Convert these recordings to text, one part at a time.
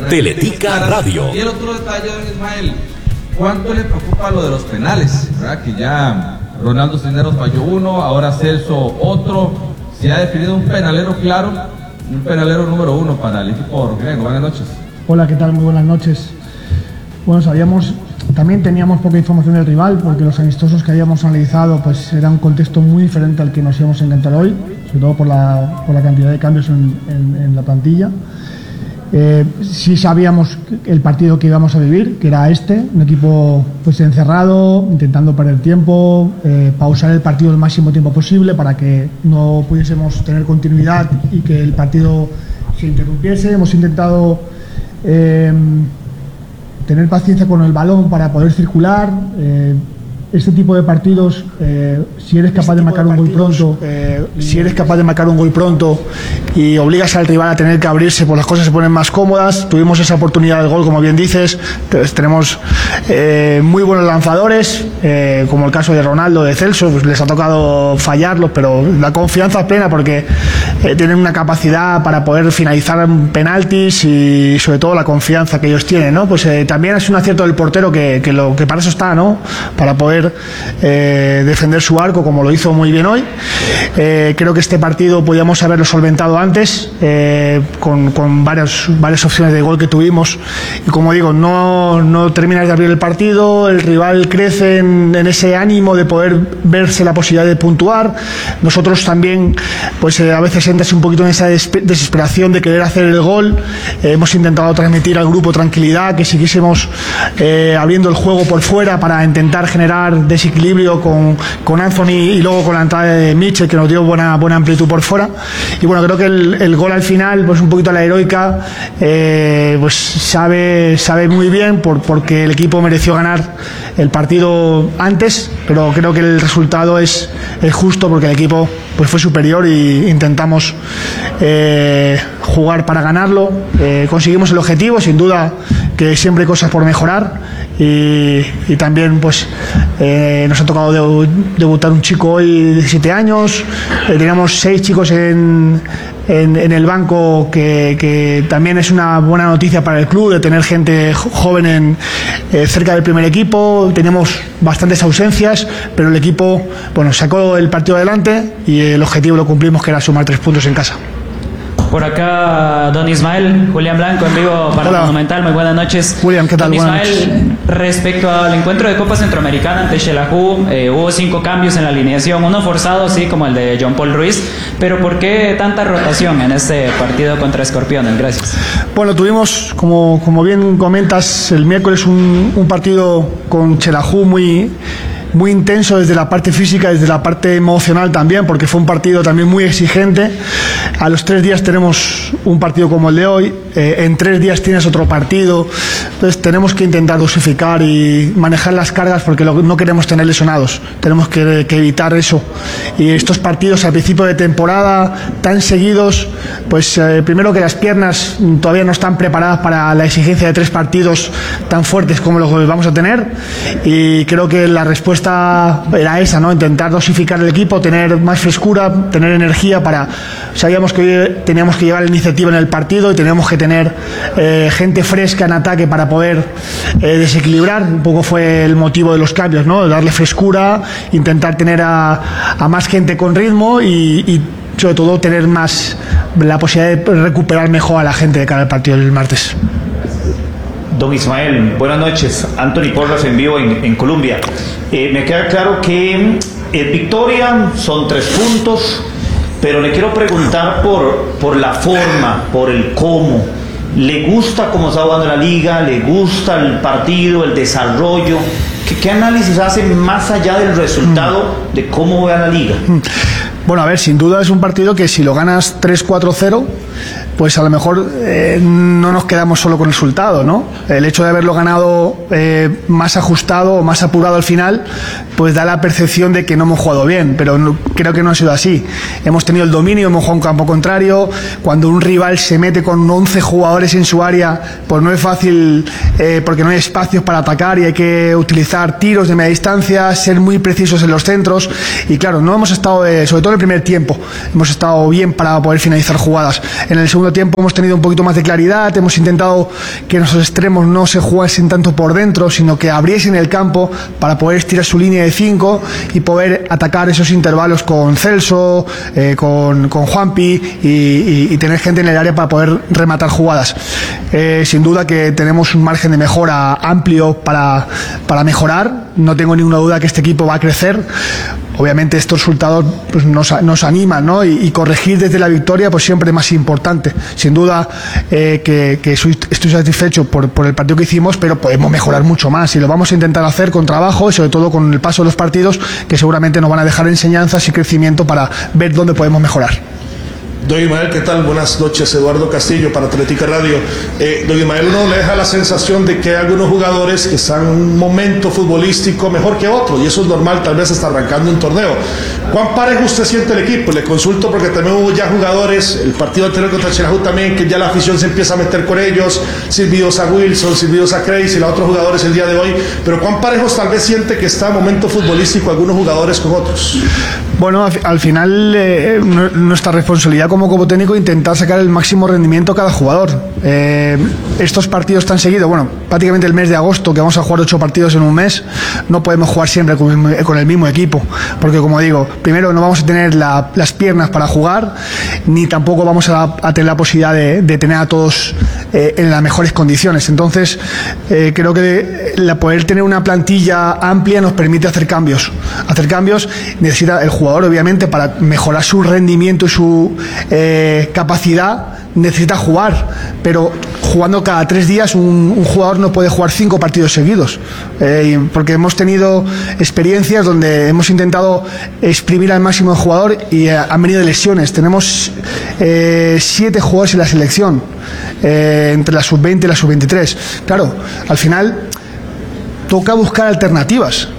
Teletica Radio. Y el otro detalle, don Ismael, ¿cuánto le preocupa lo de los penales? ¿Verdad? Que ya Ronaldo Cisneros falló uno, ahora Celso otro. Se ha definido un penalero claro, un penalero número 1 para el equipo rojinegro. Buenas noches. Hola, ¿qué tal? Muy buenas noches. Bueno, también teníamos poca información del rival, porque los amistosos que habíamos analizado pues era un contexto muy diferente al que nos íbamos a encontrar hoy, sobre todo por la cantidad de cambios en la plantilla. Sí sabíamos el partido que íbamos a vivir, que era un equipo pues encerrado, intentando perder tiempo, pausar el partido el máximo tiempo posible para que no pudiésemos tener continuidad y que el partido se interrumpiese. Hemos intentado tener paciencia con el balón para poder circular. Este tipo de partidos, si eres capaz de marcar un gol pronto, y obligas al rival a tener que abrirse, pues las cosas se ponen más cómodas. Tuvimos esa oportunidad del gol, como bien dices. Entonces, tenemos muy buenos lanzadores, como el caso de Ronaldo, de Celso, pues les ha tocado fallarlos, pero la confianza es plena porque tienen una capacidad para poder finalizar penaltis y sobre todo la confianza que ellos tienen, ¿no? Pues también es un acierto del portero que para eso está, ¿no? Para poder defender su arco, como lo hizo muy bien hoy. Creo que este partido podíamos haberlo solventado antes, con varias opciones de gol que tuvimos, y como digo, no terminas de abrir el partido, el rival crece en ese ánimo de poder verse la posibilidad de puntuar. Nosotros también pues a veces entras un poquito en esa desesperación de querer hacer el gol. Hemos intentado transmitir al grupo tranquilidad, que siguiésemos abriendo el juego por fuera para intentar generar desequilibrio con Anthony, y luego con la entrada de Mitchell, que nos dio buena amplitud por fuera. Y bueno, creo que el gol al final, pues un poquito a la heroica, pues sabe muy bien porque el equipo mereció ganar el partido antes, pero creo que el resultado es justo porque el equipo pues fue superior y intentamos jugar para ganarlo. Conseguimos el objetivo, sin duda que siempre hay cosas por mejorar, y también pues nos ha tocado debutar un chico hoy de 17 años. Teníamos 6 chicos en el banco, que también es una buena noticia para el club, de tener gente joven cerca del primer equipo. Teníamos bastantes ausencias, pero el equipo sacó el partido adelante y el objetivo lo cumplimos, que era sumar 3 puntos en casa. Por acá, don Ismael, Julián Blanco, en vivo para Monumental. Muy buenas noches. Julián, ¿qué tal? Don Ismael, respecto al encuentro de Copa Centroamericana ante Xelajú, hubo 5 cambios en la alineación, uno forzado, sí, como el de John Paul Ruiz, pero ¿por qué tanta rotación en este partido contra Escorpiones? Gracias. Bueno, tuvimos, como bien comentas, el miércoles un partido con Xelajú muy intenso desde la parte física, desde la parte emocional también, porque fue un partido también muy exigente. A los 3 días tenemos un partido como el de hoy, en 3 días tienes otro partido. Entonces tenemos que intentar dosificar y manejar las cargas, porque no queremos tener lesionados, tenemos que evitar eso. Y estos partidos al principio de temporada tan seguidos, pues primero que las piernas todavía no están preparadas para la exigencia de 3 partidos tan fuertes como los que vamos a tener, y creo que la respuesta era esa, ¿no? Intentar dosificar el equipo, tener más frescura, tener energía sabíamos que teníamos que llevar la iniciativa en el partido y teníamos que tener gente fresca en ataque para poder desequilibrar. Un poco fue el motivo de los cambios, ¿no? Darle frescura, intentar tener a más gente con ritmo y sobre todo tener más la posibilidad de recuperar mejor a la gente de cara al partido del martes. Don Ismael, buenas noches. Anthony Porras en vivo en Colombia. Me queda claro que victoria son 3 puntos, pero le quiero preguntar por la forma, por el cómo. ¿Le gusta cómo está jugando la liga? ¿Le gusta el partido, el desarrollo? ¿Qué análisis hace más allá del resultado de cómo ve a la liga? Bueno, a ver, sin duda es un partido que si lo ganas 3-4-0, pues a lo mejor no nos quedamos solo con el resultado, ¿no? El hecho de haberlo ganado más ajustado o más apurado al final, pues da la percepción de que no hemos jugado bien, pero creo que no ha sido así. Hemos tenido el dominio, hemos jugado en campo contrario. Cuando un rival se mete con 11 jugadores en su área, pues no es fácil, porque no hay espacios para atacar y hay que utilizar tiros de media distancia, ser muy precisos en los centros. Y claro, no hemos estado, sobre todo en el primer tiempo, hemos estado bien para poder finalizar jugadas. En el segundo segundo tiempo hemos tenido un poquito más de claridad, hemos intentado que nuestros extremos no se jugasen tanto por dentro, sino que abriesen el campo para poder estirar su línea de 5 y poder atacar esos intervalos con Celso, con Juanpi y tener gente en el área para poder rematar jugadas. Sin duda que tenemos un margen de mejora amplio para mejorar. No tengo ninguna duda que este equipo va a crecer. Obviamente estos resultados pues, nos animan, ¿no? Y corregir desde la victoria pues siempre es más importante. Sin duda que estoy satisfecho por el partido que hicimos, pero podemos mejorar mucho más y lo vamos a intentar hacer con trabajo y sobre todo con el paso de los partidos que seguramente nos van a dejar enseñanzas y crecimiento para ver dónde podemos mejorar. Don Ismael, ¿qué tal? Buenas noches, Eduardo Castillo para Atlética Radio. Don Ismael, uno le deja la sensación de que hay algunos jugadores que están en un momento futbolístico mejor que otros, y eso es normal, tal vez hasta arrancando un torneo. ¿Cuán parejo usted siente el equipo? Le consulto porque también hubo ya jugadores, el partido anterior contra Xelajú también, que ya la afición se empieza a meter con ellos, silbidos a Wilson, silbidos a Crazy, los otros jugadores el día de hoy, pero ¿cuán parejos tal vez siente que está en momento futbolístico algunos jugadores con otros? Bueno, al final nuestra responsabilidad como técnico es intentar sacar el máximo rendimiento a cada jugador. Estos partidos tan seguidos, bueno, prácticamente el mes de agosto, que vamos a jugar 8 partidos en un mes, no podemos jugar siempre con el mismo equipo, porque como digo, primero no vamos a tener las piernas para jugar, ni tampoco vamos a tener la posibilidad de tener a todos en las mejores condiciones. Entonces creo que poder tener una plantilla amplia nos permite hacer cambios. Necesita el jugador, obviamente, para mejorar su rendimiento y su capacidad, necesita jugar, pero jugando cada 3 días un jugador no puede jugar 5 partidos seguidos, porque hemos tenido experiencias donde hemos intentado exprimir al máximo el jugador y han venido lesiones. Tenemos 7 jugadores en la selección, entre la sub-20 y la sub-23. Claro, al final toca buscar alternativas.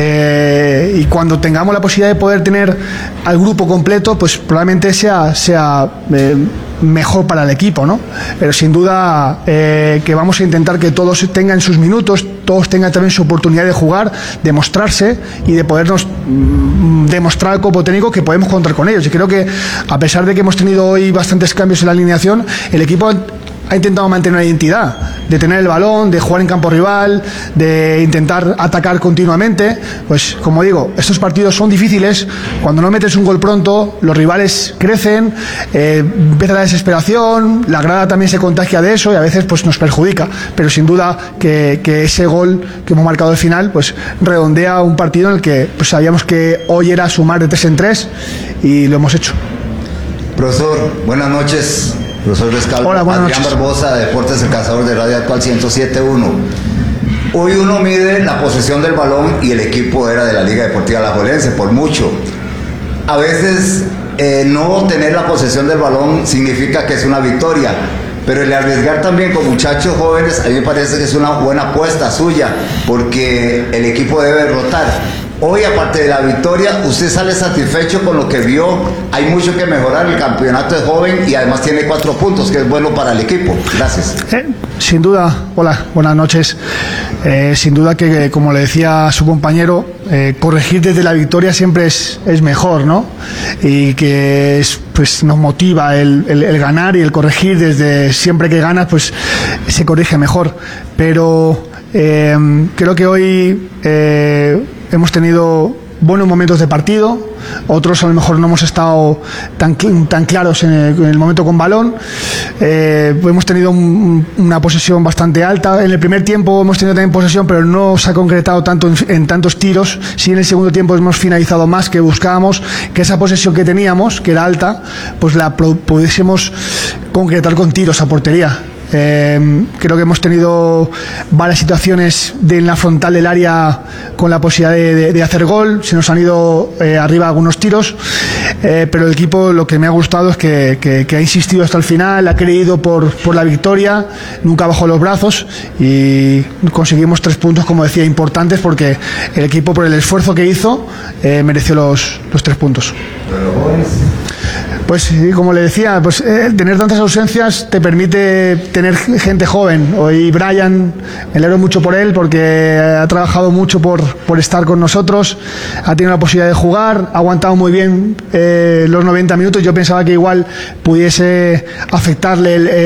Y cuando tengamos la posibilidad de poder tener al grupo completo, pues probablemente sea mejor para el equipo, ¿no? Pero sin duda que vamos a intentar que todos tengan sus minutos, todos tengan también su oportunidad de jugar, de mostrarse y de podernos demostrar al cuerpo técnico que podemos contar con ellos. Y creo que a pesar de que hemos tenido hoy bastantes cambios en la alineación, el equipo ha intentado mantener una identidad, de tener el balón, de jugar en campo rival, de intentar atacar continuamente. Pues como digo, estos partidos son difíciles. Cuando no metes un gol pronto, los rivales crecen, empieza la desesperación, la grada también se contagia de eso y a veces pues nos perjudica. Pero sin duda que ese gol que hemos marcado al final pues redondea un partido en el que pues sabíamos que hoy era sumar de 3 en 3 y lo hemos hecho. Profesor, buenas noches. Profesor Rescalvo. Hola, buenas Adrián noches. Barbosa, Deportes El Cazador de Radio Actual 107.1. Hoy uno mide la posesión del balón y el equipo era de la Liga Deportiva Alajuelense, por mucho. A veces no tener la posesión del balón significa que es una victoria, pero el arriesgar también con muchachos jóvenes, a mí me parece que es una buena apuesta suya, porque el equipo debe rotar. Hoy, aparte de la victoria, ¿usted sale satisfecho con lo que vio? Hay mucho que mejorar, el campeonato es joven y además tiene 4 puntos, que es bueno para el equipo. Gracias. Sin duda, hola, buenas noches. Sin duda que, como le decía a su compañero, corregir desde la victoria siempre es mejor, ¿no? Y que pues nos motiva el ganar y el corregir desde siempre que ganas, pues se corrige mejor. Pero creo que hoy hemos tenido buenos momentos de partido, otros a lo mejor no hemos estado tan claros en el momento con balón. Hemos tenido una posesión bastante alta. En el primer tiempo hemos tenido también posesión, pero no se ha concretado tanto en tantos tiros. Sí, en el segundo tiempo hemos finalizado más, que buscábamos que esa posesión que teníamos, que era alta, pues la pudiésemos concretar con tiros a portería. Creo que hemos tenido varias situaciones en la frontal del área con la posibilidad de hacer gol. Se nos han ido arriba algunos tiros, pero el equipo, lo que me ha gustado es que ha insistido hasta el final, ha creído por la victoria, nunca bajó los brazos y conseguimos 3 puntos, como decía, importantes, porque el equipo, por el esfuerzo que hizo, mereció los 3 puntos. Pues sí, como le decía, pues tener tantas ausencias te permite tener gente joven. Hoy Brian, me alegro mucho por él porque ha trabajado mucho por estar con nosotros, ha tenido la posibilidad de jugar, ha aguantado muy bien los 90 minutos. Yo pensaba que igual pudiese afectarle